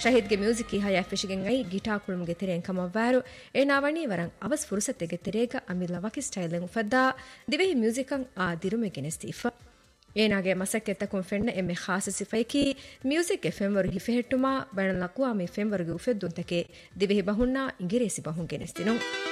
ಶಹೀದ್ಗೆ music ಹಯ ಫಿಶಿಗೆನ್ I ಗಿಟಾ ಕುಳುಮ್ಗೆ ತೆರೆನ್ ಕಮವ್ವಾರು ಏನಾವಣಿ ವರಂ ಅವಸ್ ಫುರ್ಸತೆಗೆ ತೆರೆಗ ಅಮಿಲ್ಲ ವಕಿ ಸ್ಟೈಲೆನ್ ಫದ್ದಾ ದಿವೆಹಿ ಮ್ಯೂಸಿಕನ್ ಆ ದಿರುಮೆಗೆನೆಸ್ತೀಫ ಏನಾಗೆ ಮಸಕ್ಕೆತ್ತಕುಂ ಫೆಣ್ಣ ಎಮ್ಮೆ ಖಾಸ ಸಿಫೈಕಿ ಮ್ಯೂಸಿಕ್ ಎಫೆಂವರು ಹಿಫೆಹೆಟ್ಟುಮಾ ಬಣಲಕುವಾ ಮಿ ಫೆಂವರುಗೆ ಉಫೆದ್ದುಂತಕೆ ದಿವೆಹಿ ಬಹುಣ್ಣಾ ಇಂಗಿರೇಸಿ ಬಹುಂಗೆನೆಸ್ತಿನು